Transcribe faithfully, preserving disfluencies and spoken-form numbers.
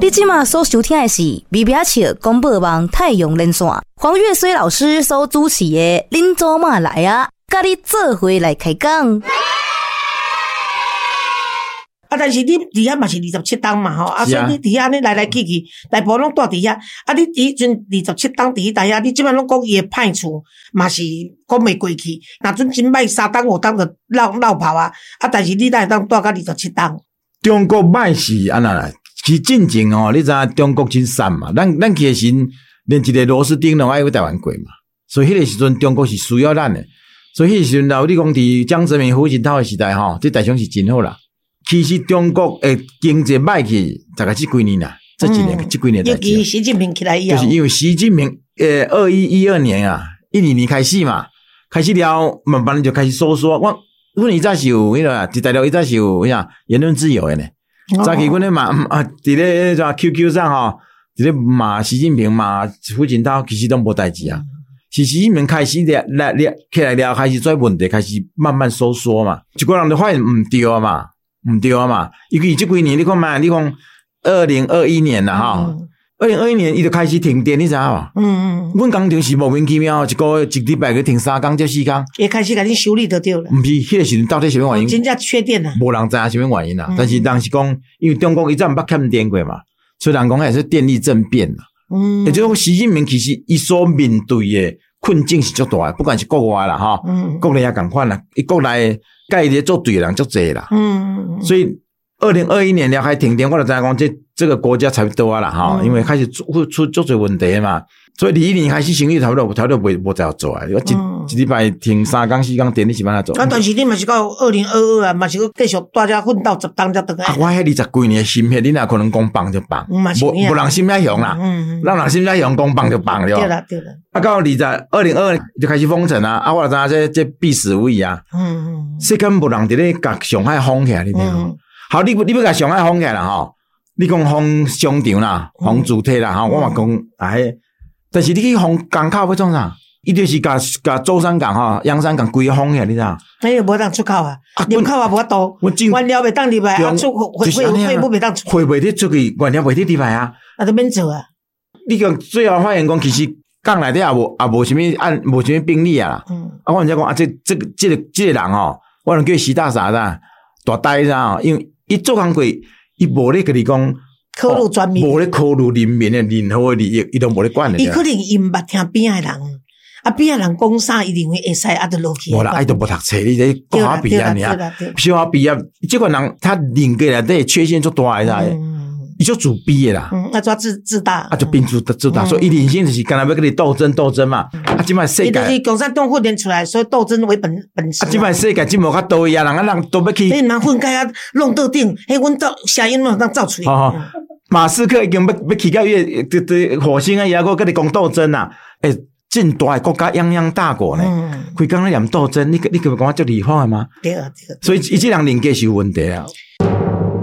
你今嘛所收听的是微表笑广播网太阳连线，黄月水老师所主持的恁祖妈来啊，甲你做伙来开讲。 啊，但是你伫遐嘛是二十七档嘛吼，啊，所以你伫遐你来来去去，大部分拢住伫遐。啊，你伫阵二十七档伫遐，你即摆拢讲伊的歹处嘛是讲袂过去。若阵真歹三档五档就落落跑啊，啊，但是你哪会当住到二十七档？ 中国歹是安那啦？其实进前哦，你知影中国真散嘛？咱咱去的时阵，连一个螺丝钉拢爱有台湾过嘛。所以迄个时阵，中国是需要咱的。所以迄个时阵，老你讲伫江泽民、胡锦涛的时代吼，这大象是真好啦。其实中国诶经济歹去，大概这几年啦，这几年、嗯、这几年尤其习近平起来以后， 就是因为习近平诶，二一一二年啊，一二年开始嘛，开始了，慢慢就开始收缩。我阮以前是有迄个，伫大陆以前是有啥言论自由的呢。早期阮咧骂啊，伫咧啥 Q Q 上吼，伫咧骂习近平骂胡锦涛，其实都无代志啊。是习近平开始了来了起来了，开始做问题，开始慢慢收缩嘛。一个人就发现毋对啊嘛。唔对啊嘛，尤其这几年你看嘛，你讲二零二一年啦哈，二零二一年伊就开始停电，你知影无？嗯嗯，阮工厂是莫名其妙，一个一礼拜去停三工，接四工， 也开始甲你修理就对了。 毋是，迄个时阵到底什么原因？ 真正缺电啦， 无人知影什么原因啦。嗯、但是人是讲，因为中国一直毋捌欠电过嘛，所以人讲还是电力政变啦。嗯，也就是说，习近平其实伊所面对的困境是足大的，不管是国外啦哈，嗯，国内也共款啦，伊国内。甲伊咧做对的人足侪啦，嗯，所以二零二一年了开停电，我就知影讲这这个国家差不多啊啦哈、嗯，因为开始出出足侪问题嘛，所以第一年开始生意差不多差不多无无再做啊，我一、嗯、一礼拜停三工四工电，你是安怎做？ 啊，但是你嘛是到二零二二啊，嘛是继续大家混到十档才倒来。 啊，我迄二十几年的心血，你哪可能讲放就放，无无人心遐雄啦，嗯，让人心遐雄讲放就放了。 对啦对啦。 啊，到二十二零二二就开始封城啊，啊，我就知影这这必死无疑啊。嗯嗯。世间无人伫咧甲上海封起来，你听。嗯、好，你你要甲上海封起来啦吼，你讲封商场啦，封主体啦，吼、嗯，我嘛讲哎，但是你去封港口要创啥？伊就是甲甲舟山港吼、洋山港规个封起来，你知影？哎呀，无当出口啊，入口也无法度，原料袂当入来，啊出货货货袂当出， 货袂得出去，原料袂得入来啊， 啊都免做啊。 你讲最后发现讲，其实港内底也无也无啥物按无啥物兵力啊啦。嗯，啊，我人家讲啊，这这个这个这个人吼，我能叫习大傻啦，大呆啦，因为伊做工过，伊无咧跟你讲考虑全民， 无咧考虑人民的任何利益，伊都无咧管的。 伊可能伊毋捌听边仔人，啊边仔人讲啥，伊认为会使啊，就落去。 无啦，伊都无读册，你这国校毕业尔，小学毕业，这个人他人格内底缺陷足大的啦。伊就自卑的啦， 嗯，啊，抓自自大， 啊，就变自自大，所以伊人性就是干那要跟你斗争斗争嘛。啊，即摆世界，伊就是共产党训练出来，所以斗争为本本事。 啊，即摆世界即无较多呀，人啊人都要去， 你人混开啊，弄到顶，迄阮造声音拢当造出来。 好，马斯克已经要要去到月这这火星啊，也个跟你讲斗争啊，诶，真大的国家泱泱大国呢，开讲咧念斗争，你你可讲我足厉害吗？ 对啊，对啊。 所以伊这人人格是有问题啊。